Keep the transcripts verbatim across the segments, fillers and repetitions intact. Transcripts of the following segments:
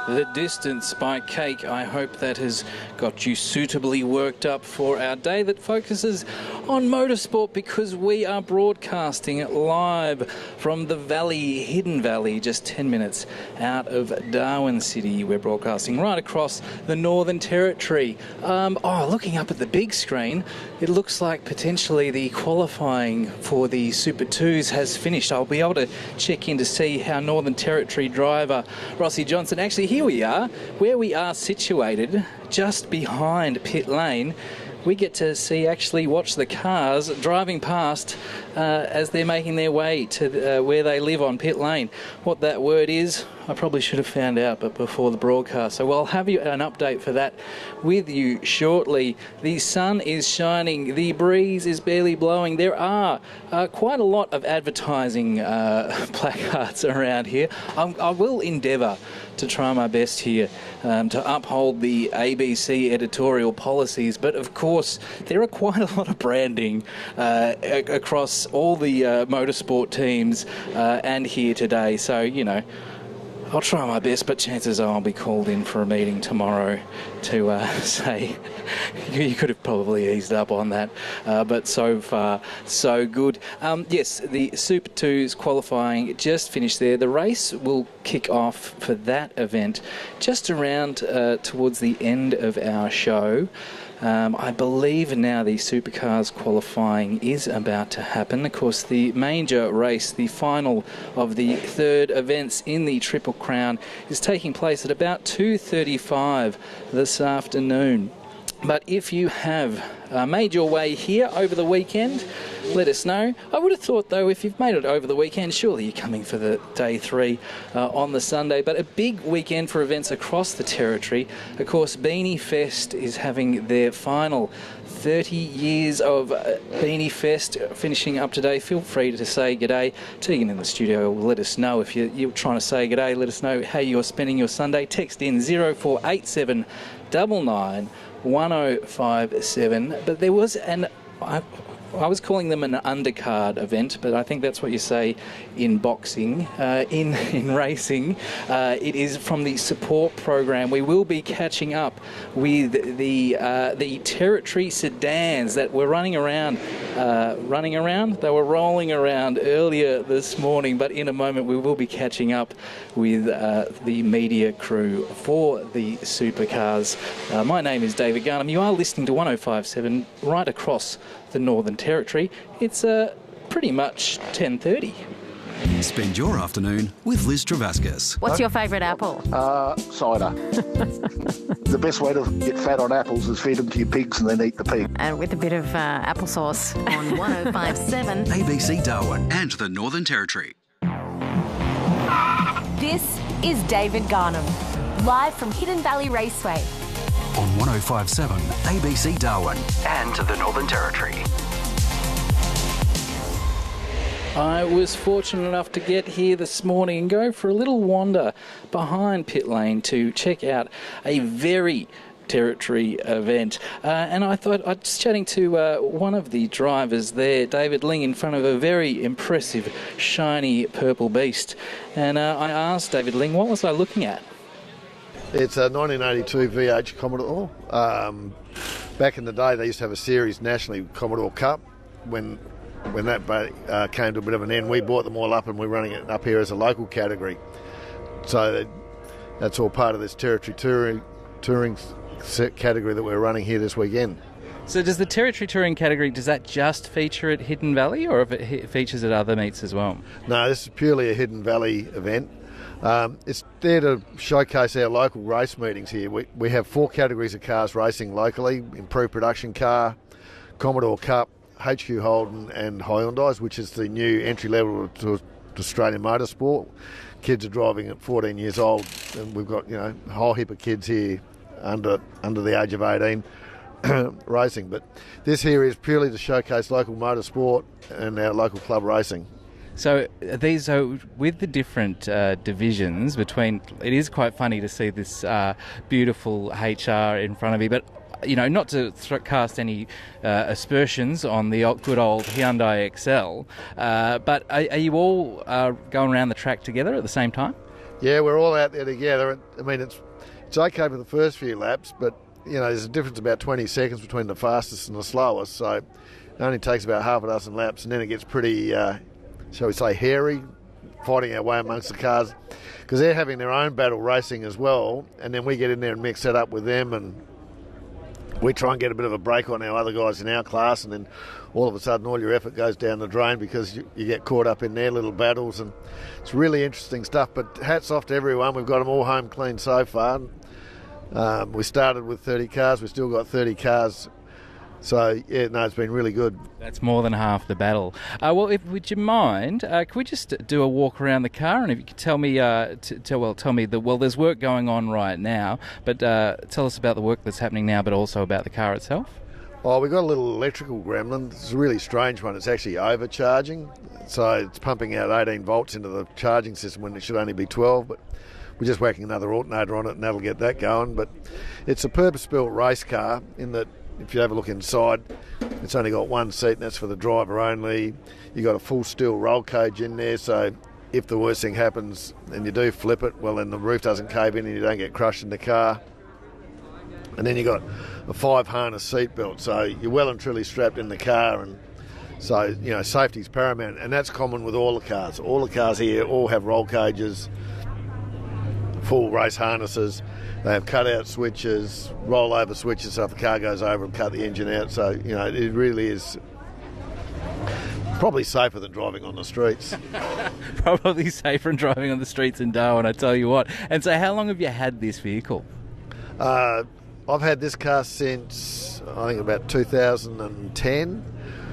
The Distance by Cake. I hope that has got you suitably worked up for our day that focuses on motorsport, because we are broadcasting live from the Valley, Hidden Valley, just ten minutes out of Darwin City. We're broadcasting right across the Northern Territory. Um, oh, looking up at the big screen, it looks like potentially the qualifying for the Super twos has finished. I'll be able to check in to see how Northern Territory driver Rossi Johnson, actually here we are, where we are situated, just behind pit lane. We get to see, actually watch the cars driving past uh, as they're making their way to uh, where they live on pit lane. What that word is, I probably should have found out but before the broadcast. So I'll have you an update for that with you shortly. The sun is shining, the breeze is barely blowing. There are uh, quite a lot of advertising uh, placards around here. I'm, I will endeavour to try my best here um, to uphold the A B C editorial policies, but of course there are quite a lot of branding uh, a- across all the uh, motorsport teams uh, and here today, so you know, I'll try my best, but chances are I'll be called in for a meeting tomorrow to uh, say you could have probably eased up on that, uh, but so far so good. Um, yes, the Super twos qualifying just finished there. The race will kick off for that event just around uh, towards the end of our show. Um, I believe now the supercars qualifying is about to happen. Of course, the major race, the final of the third events in the Triple Crown, is taking place at about two thirty-five this afternoon. But if you have uh, made your way here over the weekend, let us know. I would have thought, though, if you've made it over the weekend, surely you're coming for the day three uh, on the Sunday. But a big weekend for events across the Territory. Of course, Beanie Fest is having their final thirty years of uh, Beanie Fest finishing up today. Feel free to say g'day. Tegan in the studio will let us know if you're, you're trying to say g'day. Let us know how you're spending your Sunday. Text in zero four eight seven nine nine one oh five seven. But there was an... I, I was calling them an undercard event, but I think that's what you say in boxing. Uh, in in racing, uh, it is from the support program. We will be catching up with the uh, the Territory sedans that were running around, uh, running around. They were rolling around earlier this morning, but in a moment we will be catching up with uh, the media crew for the supercars. Uh, my name is David Garnham. You are listening to one oh five seven right across the Northern Territory. It's uh, pretty much ten thirty. Spend your afternoon with Liz Travascus. What's your favourite apple? Uh, cider. The best way to get fat on apples is feed them to your pigs and then eat the pig. And with a bit of uh, applesauce. On one oh five seven. A B C Darwin and the Northern Territory. This is David Garnham, live from Hidden Valley Raceway. On one oh five seven, A B C Darwin and the Northern Territory. I was fortunate enough to get here this morning and go for a little wander behind pit lane to check out a very Territory event. Uh, and I thought, I was chatting to uh, one of the drivers there, David Ling, in front of a very impressive, shiny purple beast. And uh, I asked David Ling, what was I looking at? It's a nineteen eighty-two V H Commodore. Um, back in the day, they used to have a series nationally, Commodore Cup. When when that uh, came to a bit of an end, we bought them all up and we're running it up here as a local category. So that, that's all part of this Territory touring, touring category that we're running here this weekend. So does the Territory Touring category, does that just feature at Hidden Valley, or if it features at other meets as well? No, this is purely a Hidden Valley event. Um, it's there to showcase our local race meetings here. We, we have four categories of cars racing locally: improved production car, Commodore Cup, H Q Holden and Hyundais, which is the new entry level to, to Australian motorsport. Kids are driving at fourteen years old, and we've got, you know, a whole heap of kids here under under the age of eighteen racing. But this here is purely to showcase local motorsport and our local club racing. So these are with the different uh, divisions between. It is quite funny to see this uh, beautiful H R in front of me, but you know, not to th- cast any uh, aspersions on the good old Hyundai X L, uh, but are, are you all uh, going around the track together at the same time? Yeah, we're all out there together. I mean, it's it's okay for the first few laps, but you know, there's a difference about twenty seconds between the fastest and the slowest. So it only takes about half a dozen laps, and then it gets pretty, uh, shall we say, hairy, fighting our way amongst the cars, because they're having their own battle racing as well, and then we get in there and mix that up with them, and we try and get a bit of a break on our other guys in our class, and then all of a sudden all your effort goes down the drain because you, you get caught up in their little battles, and it's really interesting stuff. But hats off to everyone. We've got them all home clean so far. Um, we started with thirty cars. We've still got thirty cars. So, yeah, no, it's been really good. That's more than half the battle. Uh, well, if, would you mind, uh, could we just do a walk around the car? And if you could tell me, uh, t- tell, well, tell me, the, well, there's work going on right now, but uh, tell us about the work that's happening now, but also about the car itself. Oh, we've got a little electrical gremlin. It's a really strange one. It's actually overcharging. So it's pumping out eighteen volts into the charging system when it should only be twelve, but we're just whacking another alternator on it and that'll get that going. But it's a purpose-built race car in that if you have a look inside, it's only got one seat and that's for the driver only. You've got a full steel roll cage in there, so if the worst thing happens and you do flip it, well, then the roof doesn't cave in and you don't get crushed in the car. And then you've got a five harness seat belt, so you're well and truly strapped in the car, and so, you know, safety's paramount, and that's common with all the cars. All the cars here all have roll cages, full race harnesses. They have cut-out switches, roll-over switches, so if the car goes over, it'll cut the engine out. So, you know, it really is probably safer than driving on the streets. Probably safer than driving on the streets in Darwin, I tell you what. And so how long have you had this vehicle? Uh, I've had this car since, I think, about two thousand ten.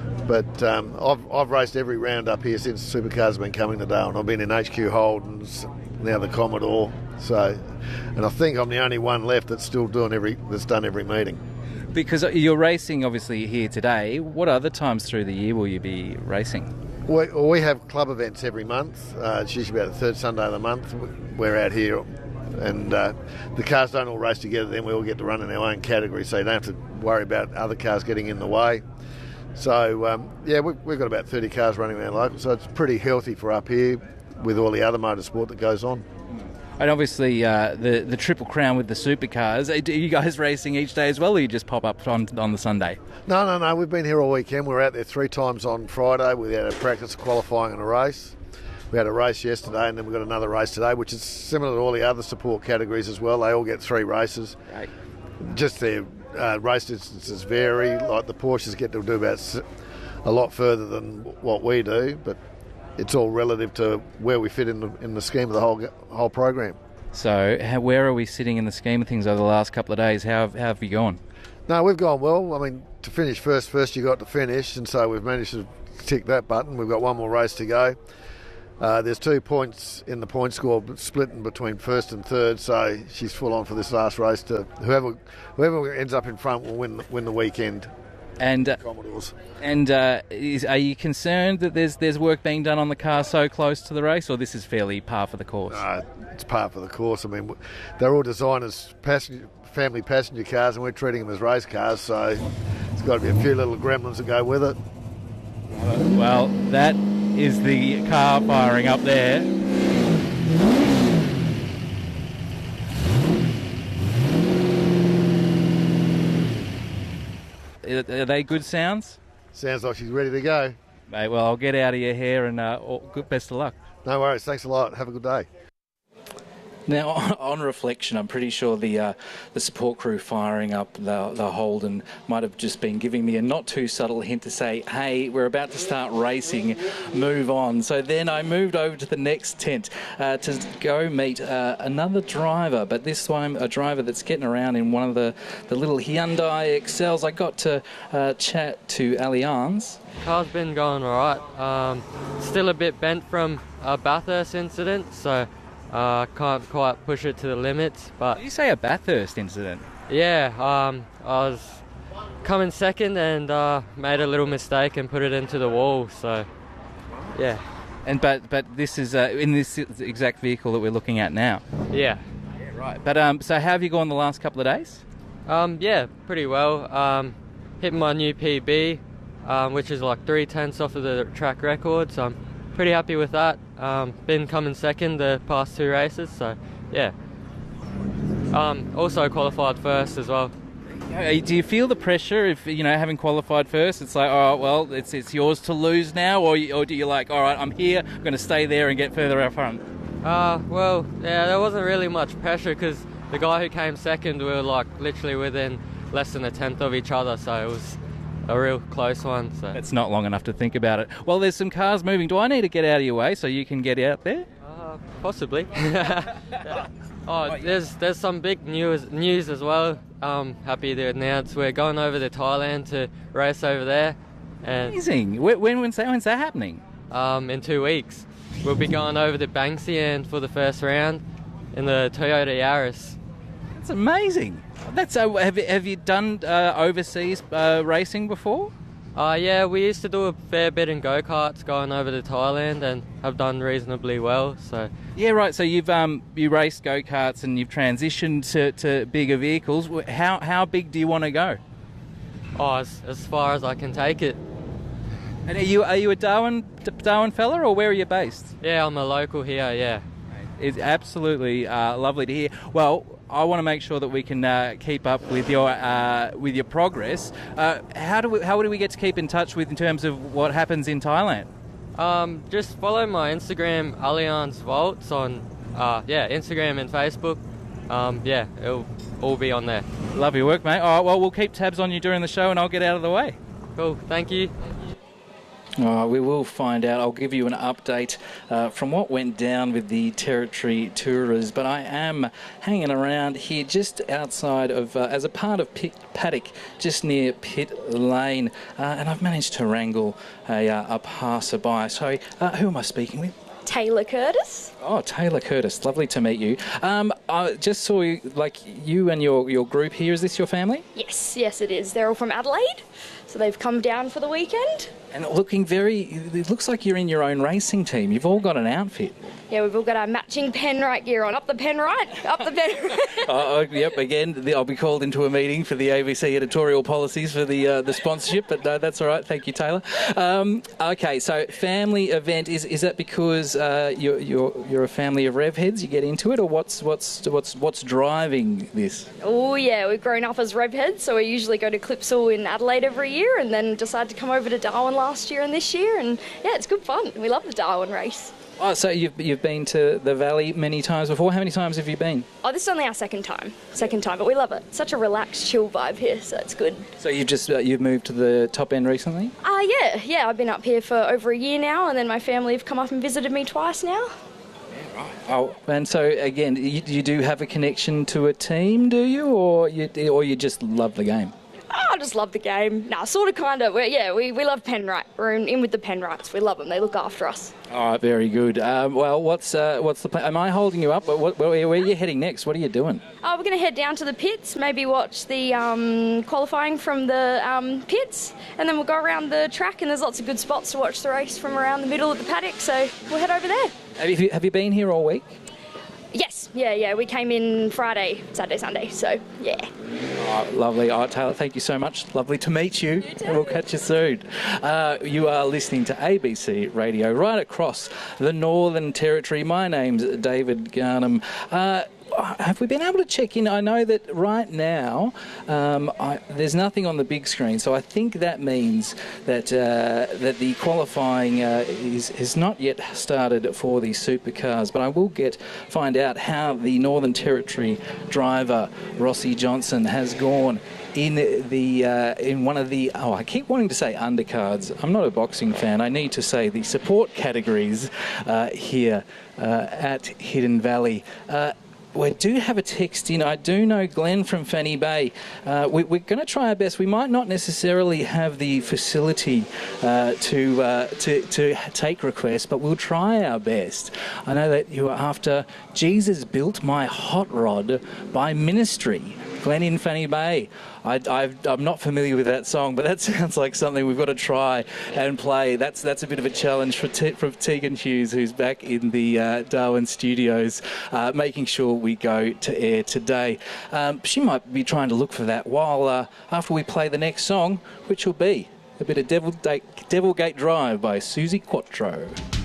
But um, I've, I've raced every round up here since supercars have been coming to Darwin. I've been in H Q Holdens, now the Commodore. So, and I think I'm the only one left that's still doing every that's done every meeting. Because you're racing obviously here today. What other times through the year will you be racing? We, we have club events every month. Uh, it's usually about the third Sunday of the month. We're out here, and uh, the cars don't all race together. Then we all get to run in our own category, so you don't have to worry about other cars getting in the way. So, um, yeah, we've, we've got about thirty cars running around local, so it's pretty healthy for up here with all the other motorsport that goes on. And obviously uh, the, the Triple Crown with the supercars, are you guys racing each day as well, or you just pop up on, on the Sunday? No, no, no, we've been here all weekend. We were out there three times on Friday. We had a practice, qualifying and a race. We had a race yesterday, and then we've got another race today, which is similar to all the other support categories as well. They all get three races. Right. Just their uh, race distances vary. Like the Porsches get to do about a lot further than what we do, but it's all relative to where we fit in the in the scheme of the whole whole program. So, how, where are we sitting in the scheme of things over the last couple of days? How have, how have you gone? No, we've gone well. I mean, to finish first, first you got to finish, and so we've managed to tick that button. We've got one more race to go. Uh, there's two points in the point score splitting between first and third, so she's full on for this last race. To whoever whoever ends up in front will win win the weekend. And uh, Commodores. And uh, is, are you concerned that there's there's work being done on the car so close to the race, or this is fairly par for the course? Uh, it's par for the course. I mean, they're all designed as passenger, family passenger cars, and we're treating them as race cars, so it's got to be a few little gremlins that go with it. Well, that is the car firing up there. Are they good sounds? Sounds like she's ready to go. Mate, well, I'll get out of your hair and uh, all, good, best of luck. No worries. Thanks a lot. Have a good day. Now, on reflection, I'm pretty sure the uh, the support crew firing up the, the Holden might have just been giving me a not too subtle hint to say, hey, we're about to start racing, move on. So then I moved over to the next tent uh, to go meet uh, another driver, but this time a driver that's getting around in one of the, the little Hyundai Excels. I got to uh, chat to Allianz. Car's been going all right. Um, still a bit bent from a Bathurst incident, so I uh, can't quite push it to the limits. But did you say a Bathurst incident? Yeah, um, I was coming second and uh, made a little mistake and put it into the wall. So, yeah. And but but this is uh, in this exact vehicle that we're looking at now. Yeah. Yeah, right. But um, so how have you gone the last couple of days? Um, yeah, pretty well. Um, hitting my new P B, um, which is like three tenths off of the track record. So I'm pretty happy with that. Um, been coming second the past two races, so yeah. Um, also qualified first as well. Do you feel the pressure if, you know, having qualified first, it's like, oh, well, it's it's yours to lose now, or, or do you like, all right, I'm here, I'm going to stay there and get further up front? Uh, well, yeah, there wasn't really much pressure because the guy who came second, we were like literally within less than a tenth of each other, so it was a real close one. So it's not long enough to think about it. Well, there's some cars moving. Do I need to get out of your way so you can get out there? Uh, possibly. yeah. Oh, there's there's some big news news as well. Um, happy to announce we're going over to Thailand to race over there. And amazing. When, when when's that, when's that happening? Um, in two weeks. We'll be going over to Banksia for the first round in the Toyota Yaris. That's amazing. That's uh, have you, have you done uh, overseas uh, racing before? Uh, yeah, we used to do a fair bit in go-karts going over to Thailand and have done reasonably well. So yeah, right. So you've um you raced go-karts and you've transitioned to, to bigger vehicles. How how big do you want to go? Oh, as, as far as I can take it. And are you are you a Darwin Darwin fella, or where are you based? Yeah, I'm a local here. Yeah, it's absolutely uh, lovely to hear. Well, I want to make sure that we can uh, keep up with your uh, with your progress. Uh, how do we how do we get to keep in touch with in terms of what happens in Thailand? Um, just follow my Instagram, Allianz Volts, on uh, yeah Instagram and Facebook. Um, yeah, it'll all be on there. Love your work, mate. All right, well, we'll keep tabs on you during the show, and I'll get out of the way. Cool, thank you. Oh, we will find out. I'll give you an update uh, from what went down with the Territory Tourers, but I am hanging around here just outside of, uh, as a part of Pit Paddock, just near Pit Lane, uh, and I've managed to wrangle a, uh, a passerby. So, uh, who am I speaking with? Taylor Curtis. Oh, Taylor Curtis. Lovely to meet you. Um, I just saw you, like you and your, your group here. Is this your family? Yes, yes it is. They're all from Adelaide, so they've come down for the weekend. And looking very, it looks like you're in your own racing team. You've all got an outfit. Yeah, we've all got our matching Penrite gear on. Up the Penrite, up the Penrite. oh, yep, again, the, I'll be called into a meeting for the A B C editorial policies for the uh, the sponsorship, but no, that's all right. Thank you, Taylor. Um, okay, so family event, is is that because uh, you're, you're you're a family of rev heads, you get into it, or what's what's what's what's driving this? Oh, yeah, we've grown up as rev heads, so we usually go to Clipsal in Adelaide every year and then decide to come over to Darwin last year and this year, and yeah, it's good fun. We love the Darwin race. Oh, so you've you've been to the Valley many times before. How many times have you been? Oh, this is only our second time. Second time, but we love it. Such a relaxed, chill vibe here, so it's good. So you've just uh, you've moved to the top end recently? Ah, uh, yeah, yeah. I've been up here for over a year now, and then my family have come up and visited me twice now. Yeah, right. Oh, and so again, you, you do have a connection to a team, do you, or you or you just love the game? Oh, I just love the game. Nah, sort of, kind of. Yeah, we, we love Penrite. We're in, in with the Penrites. We love them. They look after us. All right, very good. Um, well, what's uh, what's the plan? Am I holding you up? What, what, where, where are you heading next? What are you doing? Oh, we're going to head down to the pits, maybe watch the um, qualifying from the um, pits, and then we'll go around the track, and there's lots of good spots to watch the race from around the middle of the paddock, so we'll head over there. Have you, have you been here all week? Yes, yeah, yeah. We came in Friday, Saturday, Sunday, so yeah. Oh, lovely. Oh, Taylor, thank you so much. Lovely to meet you. You too. And we'll catch you soon. Uh, you are listening to A B C Radio right across the Northern Territory. My name's David Garnham. Uh, Have we been able to check in? I know that right now um, I, there's nothing on the big screen, so I think that means that uh, that the qualifying uh, is has not yet started for the supercars. But I will get find out how the Northern Territory driver Rossi Johnson has gone in the uh, in one of the oh I keep wanting to say undercards. I'm not a boxing fan. I need to say the support categories uh, here uh, at Hidden Valley. Uh, We do have a text in. I do know Glenn from Fanny Bay. Uh, we, we're going to try our best. We might not necessarily have the facility uh, to, uh, to to take requests, but we'll try our best. I know that you are after Jesus Built My Hot Rod by Ministry. Glenn in Fanny Bay. I, I've, I'm not familiar with that song, but that sounds like something we've got to try and play. That's that's a bit of a challenge for Te- from Tegan Hughes, who's back in the uh, Darwin studios, uh, making sure we go to air today. Um, she might be trying to look for that while uh, after we play the next song, which will be a bit of Devil Gate, Devil Gate Drive by Susie Quattro.